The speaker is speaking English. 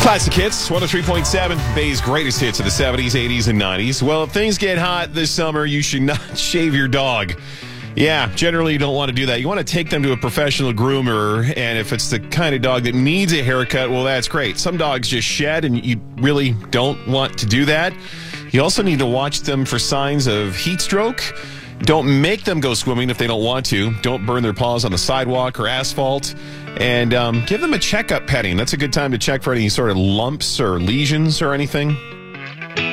Classic hits, 103.7, Bay's greatest hits of the 70s, 80s, and 90s. Well, if things get hot this summer, you should not shave your dog. Yeah, generally you don't want to do that. You want to take them to a professional groomer, and if it's the kind of dog that needs a haircut, well, that's great. Some dogs just shed, and you really don't want to do that. You also need to watch them for signs of heat stroke. Don't make them go swimming if they don't want to. Don't burn their paws on the sidewalk or asphalt. And give them a checkup petting. That's a good time to check for any sort of lumps or lesions or anything.